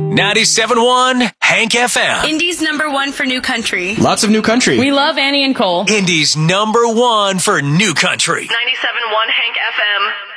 97.1 Hank FM. Indy's #1 for new country. Lots of new country. We love Annie and Cole. Indy's #1 for new country. 97.1 Hank FM.